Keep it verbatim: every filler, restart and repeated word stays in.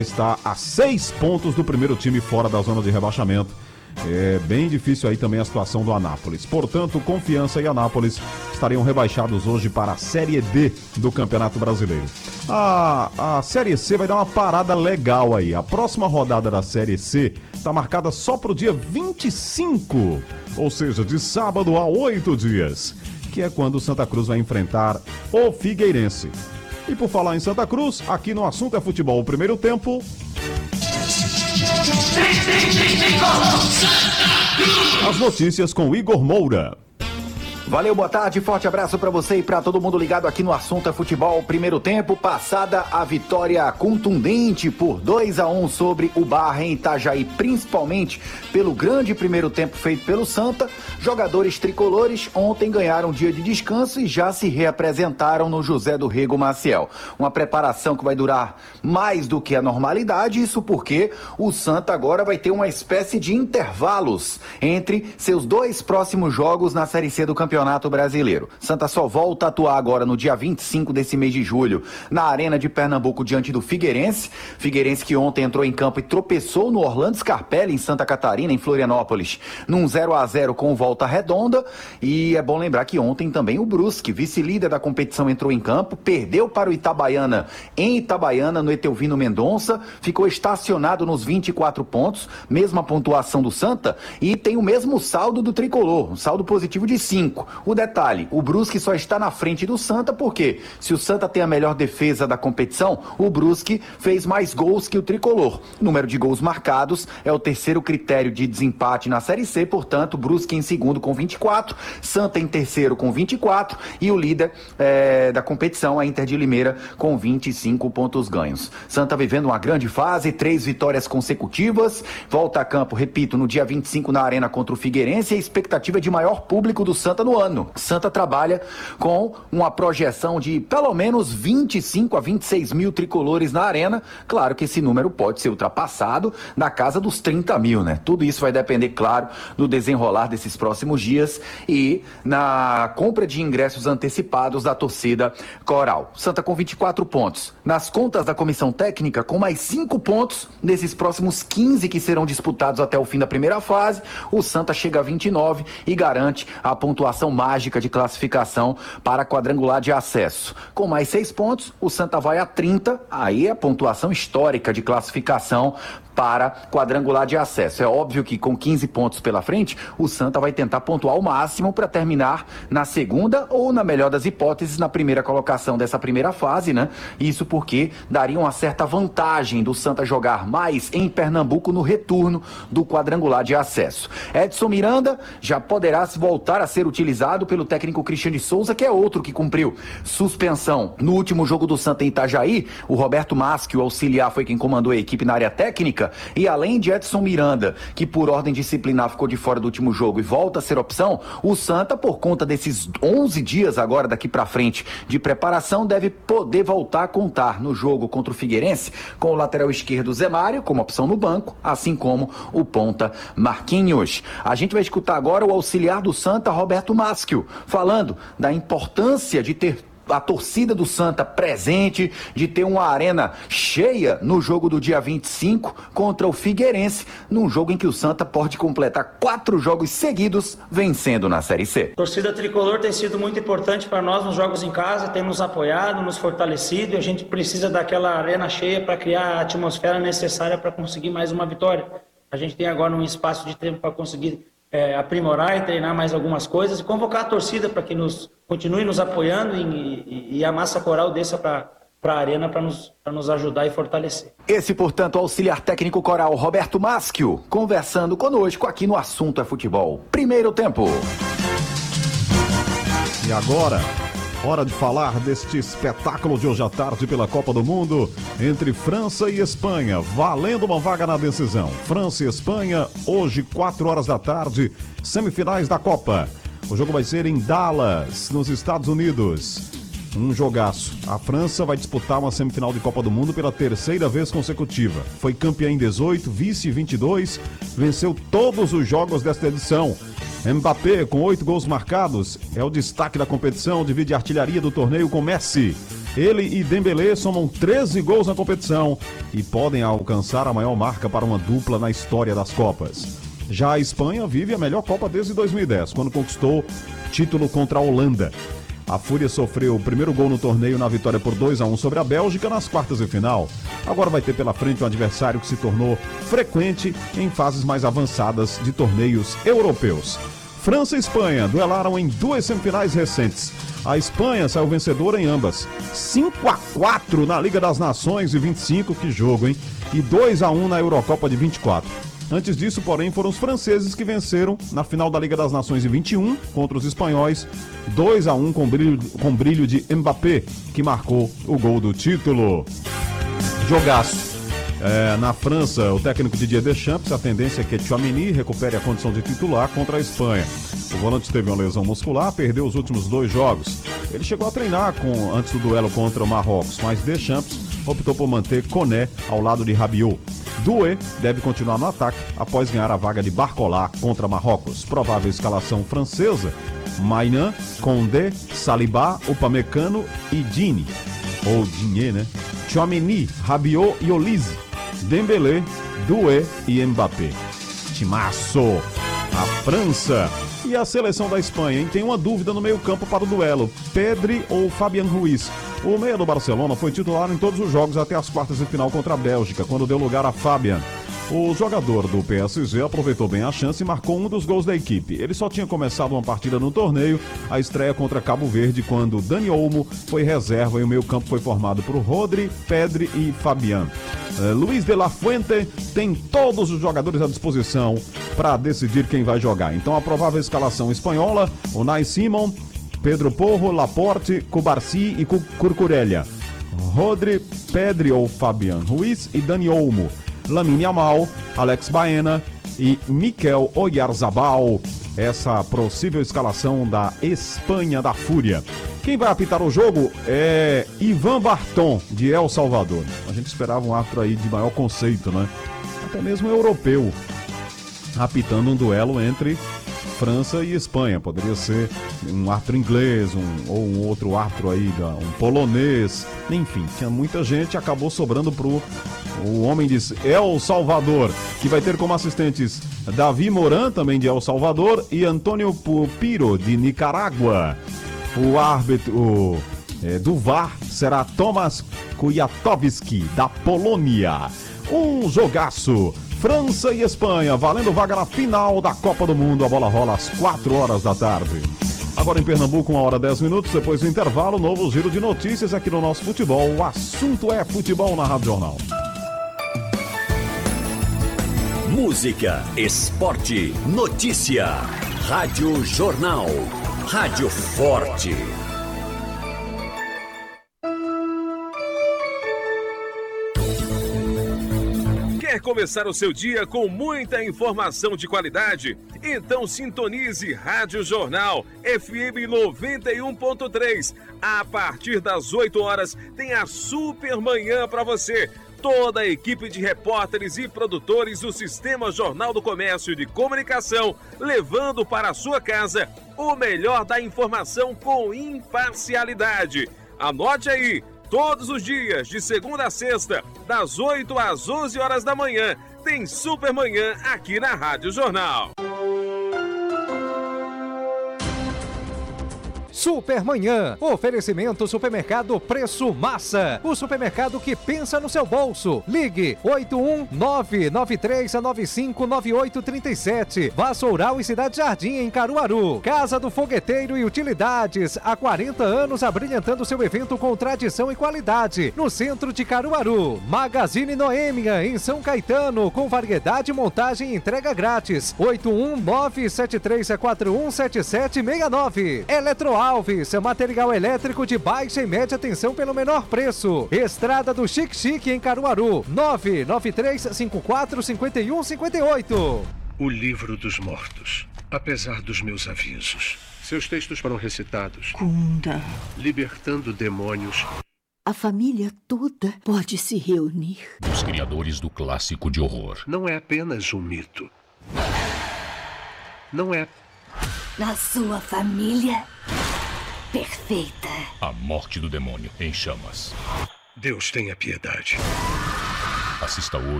Está a seis pontos do primeiro time fora da zona de rebaixamento. É bem difícil aí também a situação do Anápolis. Portanto, Confiança e Anápolis estariam rebaixados hoje para a Série D do Campeonato Brasileiro. A, a Série C vai dar uma parada legal aí. A próxima rodada da Série C está marcada só para o dia vinte e cinco, ou seja, de sábado a oito dias, que é quando o Santa Cruz vai enfrentar o Figueirense. E por falar em Santa Cruz, aqui no Assunto é Futebol, o primeiro tempo. As notícias com Igor Moura. Valeu, boa tarde, forte abraço pra você e pra todo mundo ligado aqui no Assunto é Futebol. Primeiro tempo, passada a vitória contundente por dois a um sobre o Barra em Itajaí, principalmente pelo grande primeiro tempo feito pelo Santa. Jogadores tricolores ontem ganharam dia de descanso e já se reapresentaram no José do Rego Maciel. Uma preparação que vai durar mais do que a normalidade, isso porque o Santa agora vai ter uma espécie de intervalos entre seus dois próximos jogos na Série C do Campeonato Brasileiro. Santa só volta a atuar agora no dia vinte e cinco desse mês de julho na Arena de Pernambuco diante do Figueirense. Figueirense que ontem entrou em campo e tropeçou no Orlando Scarpelli em Santa Catarina, em Florianópolis, num zero a zero com volta redonda. E é bom lembrar que ontem também o Brusque, vice-líder da competição, entrou em campo, perdeu para o Itabaiana em Itabaiana, no Etelvino Mendonça, ficou estacionado nos vinte e quatro pontos, mesma pontuação do Santa, e tem o mesmo saldo do Tricolor, um saldo positivo de cinco. O detalhe, o Brusque só está na frente do Santa porque se o Santa tem a melhor defesa da competição, o Brusque fez mais gols que o Tricolor. O número de gols marcados é o terceiro critério de desempate na Série C, portanto, Brusque em segundo com vinte e quatro, Santa em terceiro com vinte e quatro e o líder é, da competição, a Inter de Limeira, com vinte e cinco pontos ganhos. Santa vivendo uma grande fase, três vitórias consecutivas, volta a campo, repito, no dia vinte e cinco na Arena contra o Figueirense e a expectativa de maior público do Santa no ano. Santa trabalha com uma projeção de pelo menos vinte e cinco a vinte e seis mil tricolores na Arena. Claro que esse número pode ser ultrapassado na casa dos trinta mil, né? Tudo isso vai depender, claro, do desenrolar desses próximos dias e na compra de ingressos antecipados da torcida coral. Santa com vinte e quatro pontos. Nas contas da comissão técnica, com mais cinco pontos nesses próximos quinze que serão disputados até o fim da primeira fase, o Santa chega a vinte e nove e garante a pontuação mágica de classificação para quadrangular de acesso. Com mais seis pontos, o Santa vai a trinta, aí é a pontuação histórica de classificação para quadrangular de acesso. É óbvio que com quinze pontos pela frente, o Santa vai tentar pontuar o máximo para terminar na segunda ou, na melhor das hipóteses, na primeira colocação dessa primeira fase, né? Isso porque daria uma certa vantagem do Santa jogar mais em Pernambuco no retorno do quadrangular de acesso. Edson Miranda já poderá voltar a ser utilizado pelo técnico Cristiano de Souza, que é outro que cumpriu suspensão no último jogo do Santa em Itajaí. O Roberto Maschi, o auxiliar, foi quem comandou a equipe na área técnica. E além de Edson Miranda, que por ordem disciplinar ficou de fora do último jogo e volta a ser opção, o Santa, por conta desses onze dias agora daqui pra frente de preparação, deve poder voltar a contar no jogo contra o Figueirense com o lateral esquerdo Zé Mário como opção no banco, assim como o ponta Marquinhos. A gente vai escutar agora o auxiliar do Santa, Roberto Maschi, falando da importância de ter a torcida do Santa presente, de ter uma arena cheia no jogo do dia vinte e cinco contra o Figueirense, num jogo em que o Santa pode completar quatro jogos seguidos vencendo na Série C. A torcida tricolor tem sido muito importante para nós nos jogos em casa, tem nos apoiado, nos fortalecido, e a gente precisa daquela arena cheia para criar a atmosfera necessária para conseguir mais uma vitória. A gente tem agora um espaço de tempo para conseguir É, aprimorar e treinar mais algumas coisas e convocar a torcida para que nos continue nos apoiando e, e, e a massa coral desça para a arena para nos, nos ajudar e fortalecer. Esse, portanto, auxiliar técnico coral Roberto Maschi, conversando conosco aqui no Assunto é Futebol. Primeiro tempo. E agora, hora de falar deste espetáculo de hoje à tarde pela Copa do Mundo entre França e Espanha, valendo uma vaga na decisão. França e Espanha, hoje, quatro horas da tarde, semifinais da Copa. O jogo vai ser em Dallas, nos Estados Unidos. Um jogaço. A França vai disputar uma semifinal de Copa do Mundo pela terceira vez consecutiva. Foi campeã em dezoito, vice em vinte e dois, venceu todos os jogos desta edição. Mbappé, com oito gols marcados, é o destaque da competição, divide a artilharia do torneio com Messi. Ele e Dembélé somam treze gols na competição e podem alcançar a maior marca para uma dupla na história das Copas. Já a Espanha vive a melhor Copa desde dois mil e dez, quando conquistou título contra a Holanda. A Fúria sofreu o primeiro gol no torneio na vitória por dois a um sobre a Bélgica nas quartas de final. Agora vai ter pela frente um adversário que se tornou frequente em fases mais avançadas de torneios europeus. França e Espanha duelaram em duas semifinais recentes. A Espanha saiu vencedora em ambas. cinco a quatro na Liga das Nações de vinte e cinco, que jogo, hein? E dois a um na Eurocopa de vinte e quatro. Antes disso, porém, foram os franceses que venceram na final da Liga das Nações de vinte e um contra os espanhóis, dois a um com brilho, com brilho de Mbappé, que marcou o gol do título. Jogaço. É, na França, o técnico Didier Deschamps, a tendência é que Tchouaméni recupere a condição de titular contra a Espanha. O volante teve uma lesão muscular, perdeu os últimos dois jogos. Ele chegou a treinar com, antes do duelo contra o Marrocos, mas Deschamps optou por manter Koné ao lado de Rabiot. Doué deve continuar no ataque após ganhar a vaga de Barcola contra Marrocos. Provável escalação francesa: Maignan, Condé, Saliba, Upamecano e Dini. Ou Digne, né? Tchouaméni, Rabiot e Olise. Dembélé, Doué e Mbappé. Timaço! A França e a seleção da Espanha, hein? Tem uma dúvida no meio-campo para o duelo: Pedri ou Fabián Ruiz. O meia do Barcelona foi titular em todos os jogos até as quartas de final contra a Bélgica, quando deu lugar a Fabián. O jogador do P S G aproveitou bem a chance e marcou um dos gols da equipe. Ele só tinha começado uma partida no torneio, a estreia contra Cabo Verde, quando Dani Olmo foi reserva e o meio-campo foi formado por Rodri, Pedri e Fabián. Uh, Luis de la Fuente tem todos os jogadores à disposição para decidir quem vai jogar. Então a provável escalação espanhola: Unai Simon, Pedro Porro, Laporte, Cubarsí e Cucurella. Rodri, Pedri ou Fabián Ruiz e Dani Olmo. Lamine Yamal, Alex Baena e Mikel Oyarzabal. Essa possível escalação da Espanha da Fúria. Quem vai apitar o jogo é Ivan Barton, de El Salvador. A gente esperava um árbitro aí de maior conceito, né? Até mesmo europeu, apitando um duelo entre França e Espanha. Poderia ser um árbitro inglês, um, ou um outro árbitro aí, um polonês. Enfim, tinha muita gente, acabou sobrando pro o homem de El Salvador, que vai ter como assistentes Davi Moran, também de El Salvador, e Antônio Pupiro, de Nicarágua. O árbitro o, é, do V A R será Tomasz Kujatowski, da Polônia. Um jogaço. França e Espanha, valendo vaga na final da Copa do Mundo. A bola rola às quatro horas da tarde. Agora em Pernambuco, uma hora dez minutos, depois do intervalo, novo giro de notícias aqui no nosso futebol. O assunto é futebol na Rádio Jornal. Música, esporte, notícia. Rádio Jornal. Rádio Forte. Quer começar o seu dia com muita informação de qualidade? Então sintonize Rádio Jornal F M noventa e um ponto três. A partir das oito horas tem a super manhã para você. Toda a equipe de repórteres e produtores do Sistema Jornal do Comércio de Comunicação, levando para a sua casa o melhor da informação com imparcialidade. Anote aí, todos os dias, de segunda a sexta, das oito às onze horas da manhã, tem Super Manhã aqui na Rádio Jornal. Supermanhã, oferecimento Supermercado Preço Massa, o supermercado que pensa no seu bolso. Ligue oito um nove nove três nove cinco nove oito três sete, Vassoural e Cidade Jardim em Caruaru. Casa do Fogueteiro e Utilidades, há quarenta anos abrilhantando seu evento com tradição e qualidade, no centro de Caruaru. Magazine Noêmia em São Caetano, com variedade, montagem e entrega grátis. oito um nove sete três quatro um sete sete seis nove. Eletroalves, material elétrico de baixa e média tensão pelo menor preço. Estrada do Chique Chique em Caruaru, nove nove três cinco quatro cinco um cinco oito. O Livro dos Mortos. Apesar dos meus avisos, seus textos foram recitados. Kunda. Libertando demônios. A família toda pode se reunir. Os criadores do clássico de horror. Não é apenas um mito. Não é. Na sua família perfeita. A morte do demônio em chamas. Deus tenha piedade. Assista hoje